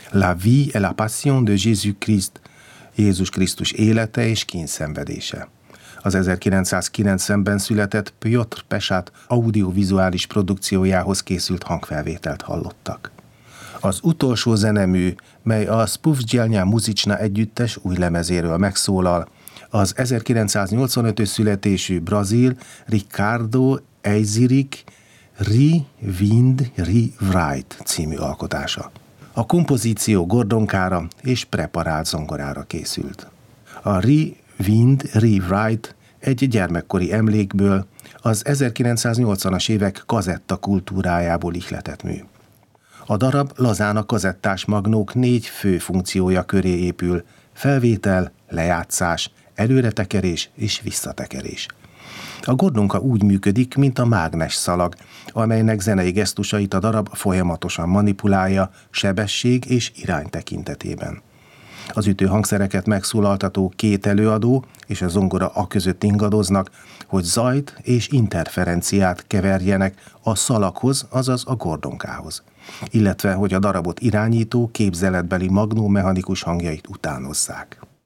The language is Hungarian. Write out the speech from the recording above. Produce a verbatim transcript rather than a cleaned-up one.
La vie et la passion de Jésus-Christ, Jézus Krisztus élete és kényszenvedése. Az ezerkilencszázkilencvenben született Piotr Pesát audiovizuális produkciójához készült hangfelvételt hallottak. Az utolsó zenemű, mely a Spółdzielnia Muzyczna együttes új lemezéről megszólal, az ezerkilencszáznyolcvanötös születésű brazil Ricardo Eizirik Ri Wind Ri Wright című alkotása. A kompozíció gordonkára és preparált zongorára készült. A Ri Wind Ri Wright egy gyermekkori emlékből, az ezerkilencszáznyolcvanas évek kazetta kultúrájából ihletett mű. A darab lazán a kazettás magnók négy fő funkciója köré épül: felvétel, lejátszás, előretekerés és visszatekerés. A gordonka úgy működik, mint a mágnes szalag, amelynek zenei gesztusait a darab folyamatosan manipulálja sebesség és irány tekintetében. Az ütő hangszereket megszólaltató két előadó és a zongora aközött ingadoznak, hogy zajt és interferenciát keverjenek a szalaghoz, azaz a gordonkához, illetve hogy a darabot irányító képzeletbeli magnómechanikus hangjait utánozzák.